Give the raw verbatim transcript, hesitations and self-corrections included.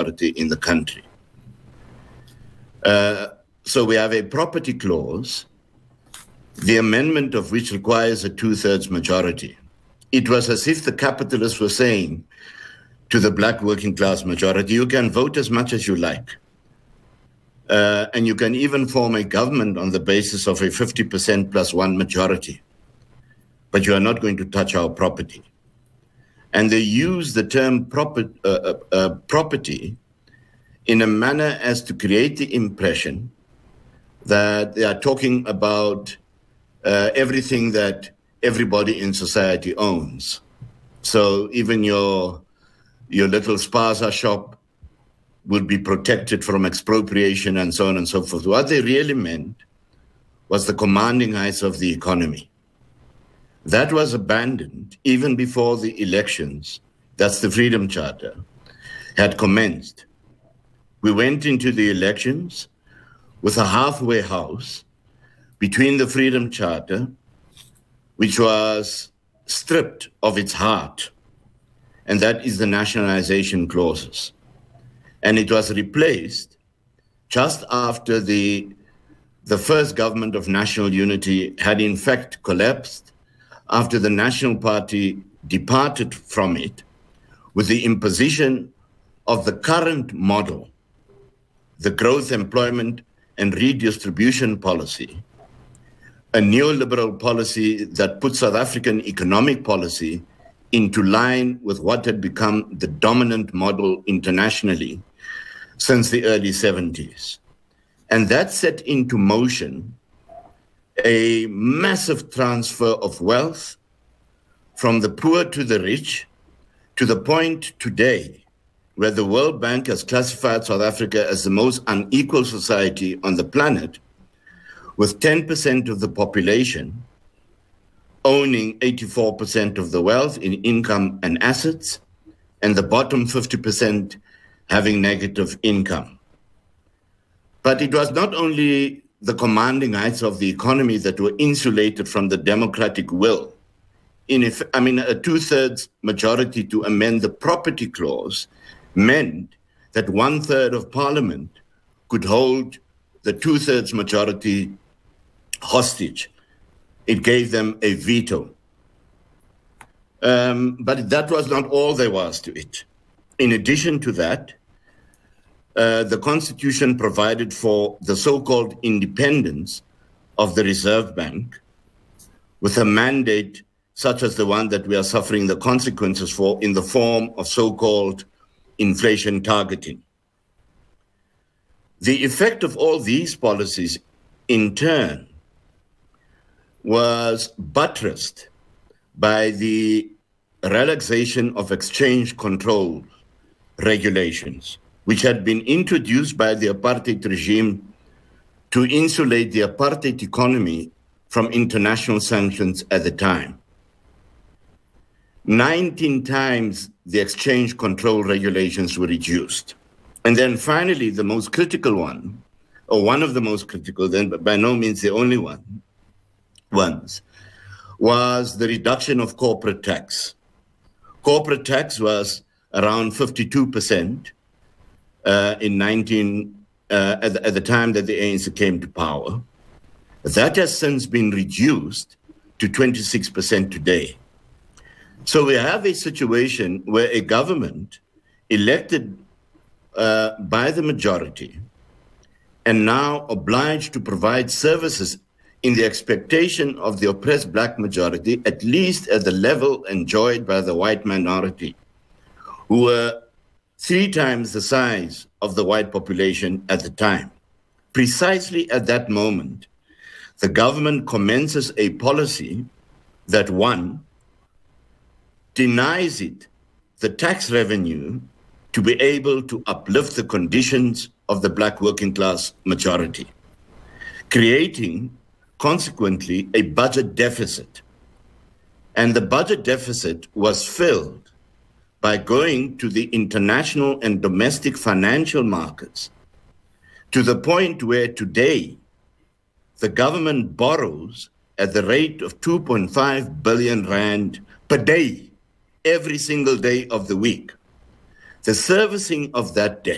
majority in the country. Uh, so we have a property clause, the amendment of which requires a two-thirds majority. It was as if the capitalists were saying to the black working class majority, you can vote as much as you like. Uh, and you can even form a government on the basis of a fifty percent plus one majority. But you are not going to touch our property. And they use the term proper, uh, uh, property in a manner as to create the impression that they are talking about uh, everything that everybody in society owns. So even your, your little spaza shop would be protected from expropriation and so on and so forth. What they really meant was the commanding heights of the economy. That was abandoned even before the elections, that's the Freedom Charter, had commenced. We went into the elections with a halfway house between the Freedom Charter, which was stripped of its heart, and that is the nationalization clauses. And it was replaced just after the, the first government of national unity had in fact collapsed, after the National Party departed from it with the imposition of the current model, the growth, employment, and redistribution policy, a neoliberal policy that put South African economic policy into line with what had become the dominant model internationally since the early seventies. And that set into motion a massive transfer of wealth from the poor to the rich, to the point today where the World Bank has classified South Africa as the most unequal society on the planet, with ten percent of the population owning eighty-four percent of the wealth in income and assets, and the bottom fifty percent having negative income. But it was not only the commanding heights of the economy that were insulated from the democratic will. In if, I mean, a two-thirds majority to amend the property clause meant that one-third of parliament could hold the two-thirds majority hostage. It gave them a veto. Um, but that was not all there was to it. In addition to that, Uh, the Constitution provided for the so-called independence of the Reserve Bank with a mandate such as the one that we are suffering the consequences for in the form of so-called inflation targeting. The effect of all these policies, in turn, was buttressed by the relaxation of exchange control regulations, which had been introduced by the apartheid regime to insulate the apartheid economy from international sanctions at the time. nineteen times the exchange control regulations were reduced. And then finally, the most critical one, or one of the most critical, then, but by no means the only one, ones, was the reduction of corporate tax. Corporate tax was around fifty-two percent. Uh, in nineteen, uh, at, the, at the time that the A N C came to power. That has since been reduced to twenty-six percent today. So we have a situation where a government elected uh, by the majority and now obliged to provide services in the expectation of the oppressed black majority, at least at the level enjoyed by the white minority, who were three times the size of the white population at the time. Precisely at that moment, the government commences a policy that, one, denies it the tax revenue to be able to uplift the conditions of the black working class majority, creating, consequently, a budget deficit. And the budget deficit was filled by going to the international and domestic financial markets to the point where today the government borrows at the rate of two point five billion rand per day, every single day of the week. The servicing of that debt